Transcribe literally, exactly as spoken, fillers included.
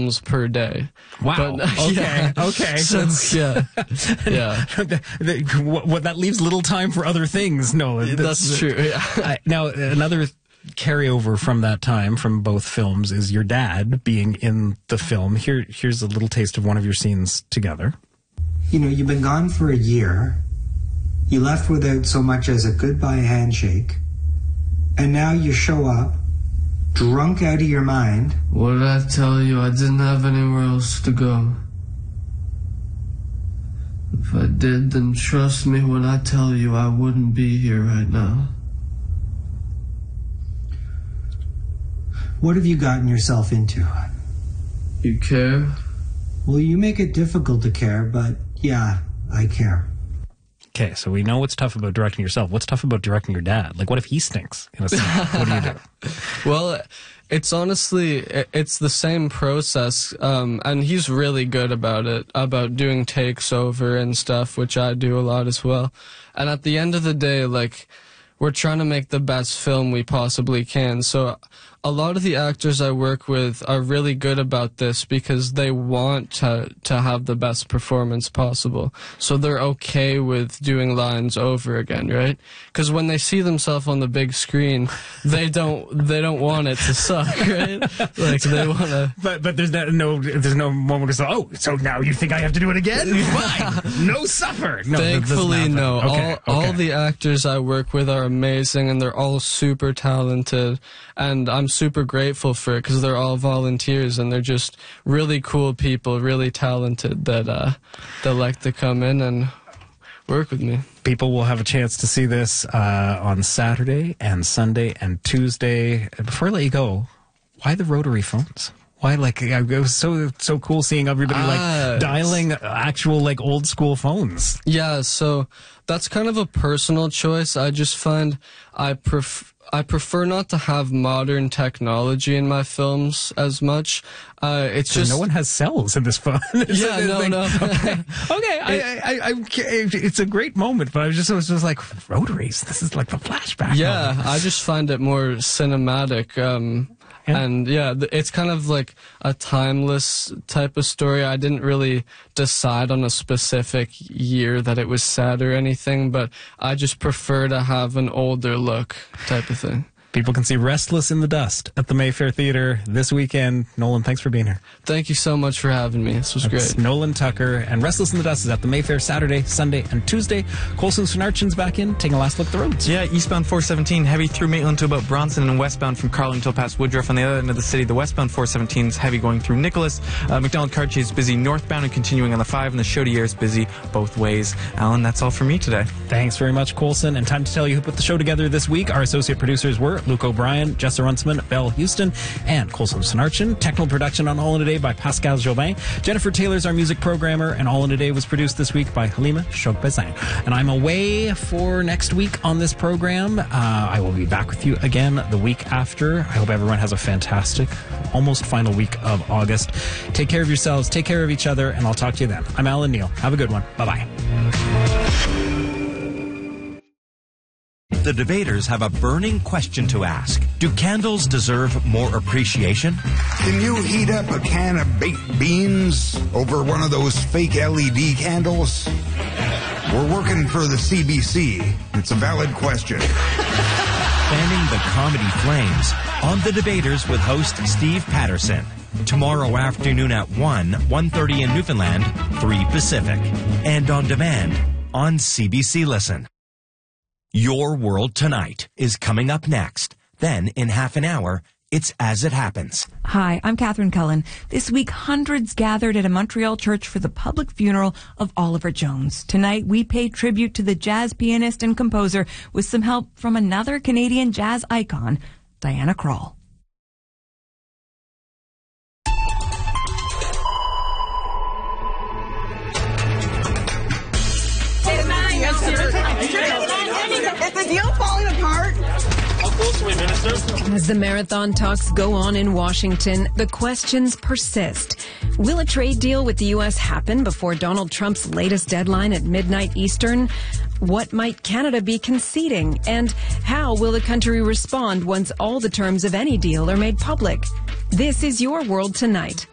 films per day. Wow. But, okay. Yeah. Okay. So, yeah. Yeah. the, the, what, what, that leaves little time for other things. No, that's, that's true. Yeah. I, now, another carryover from that time from both films is your dad being in the film. Here, here's a little taste of one of your scenes together. You know, you've been gone for a year. You left without so much as a goodbye handshake. And now you show up, drunk out of your mind. What did I tell you? I didn't have anywhere else to go. If I did, then trust me when I tell you I wouldn't be here right now. What have you gotten yourself into? You care? Well, you make it difficult to care, but yeah, I care. Okay, so we know what's tough about directing yourself. What's tough about directing your dad? Like, what if he stinks in a scene? What do you do? Well, it's honestly, it's the same process, um, and he's really good about it, about doing takes over and stuff, which I do a lot as well. And at the end of the day, like, we're trying to make the best film we possibly can. So a lot of the actors I work with are really good about this because they want to to have the best performance possible. So they're okay with doing lines over again, right? Because when they see themselves on the big screen, they don't they don't want it to suck, right? Like they want to. But but there's no, no there's no moment to say, oh, so now you think I have to do it again? Fine, no suffer. No, Thankfully, no. Okay, all okay. all the actors I work with are amazing, and they're all super talented, and I'm super grateful for it because they're all volunteers and they're just really cool people, really talented that uh, that like to come in and work with me. People will have a chance to see this uh, on Saturday and Sunday and Tuesday. Before I let you go, why the rotary phones? Why, like, it was so so cool seeing everybody like Ah, dialing actual like old school phones. Yeah, so that's kind of a personal choice. I just find I pref I prefer not to have modern technology in my films as much. Uh, it's just no one has cells in this phone. It's Yeah, no, like, no. Okay, okay. I, I, I, I, it's a great moment, but I was just, I was just like rotaries. This is like the flashback. Yeah, moment. I just find it more cinematic. Um, Yeah. And yeah, th- it's kind of like a timeless type of story. I didn't really decide on a specific year that it was set or anything, but I just prefer to have an older look type of thing. People can see Restless in the Dust at the Mayfair Theatre this weekend. Nolan, thanks for being here. Thank you so much for having me. This was That's great. Nolan Tucker, and Restless in the Dust is at the Mayfair Saturday, Sunday, and Tuesday. Colson Snarchin's back in, taking a last look at the roads. Yeah, eastbound four seventeen, heavy through Maitland to about Bronson, and westbound from Carling till past Woodruff. On the other end of the city, the westbound four seventeen is heavy going through Nicholas. Uh, McDonald Cartier is busy northbound and continuing on the five, and the Chaudière is busy both ways. Alan, that's all for me today. Thanks very much, Colson. And time to tell you who put the show together this week. Our associate producers were Luke O'Brien, Jessa Runtsman, Belle Houston, and Colson Snarchin. Technical production on All in a Day by Pascal Jobin. Jennifer Taylor's our music programmer, and All in a Day was produced this week by Halima Shogbazan. And I'm away for next week on this program. Uh, I will be back with you again the week after. I hope everyone has a fantastic, almost final week of August. Take care of yourselves, take care of each other, and I'll talk to you then. I'm Alan Neal. Have a good one. Bye-bye. The debaters have a burning question to ask. Do candles deserve more appreciation? Can you heat up a can of baked beans over one of those fake L E D candles? We're working for the C B C. It's a valid question. Fanning the comedy flames on The Debaters with host Steve Patterson. Tomorrow afternoon at one, one thirty in Newfoundland, three Pacific. And on demand on C B C Listen. Your World Tonight is coming up next. Then, in half an hour, it's As It Happens. Hi, I'm Catherine Cullen. This week, hundreds gathered at a Montreal church for the public funeral of Oliver Jones. Tonight, we pay tribute to the jazz pianist and composer with some help from another Canadian jazz icon, Diana Krall. Is the deal falling apart? How close are we, Minister? As the marathon talks go on in Washington, the questions persist. Will a trade deal with the U S happen before Donald Trump's latest deadline at midnight Eastern? What might Canada be conceding? And how will the country respond once all the terms of any deal are made public? This is Your World Tonight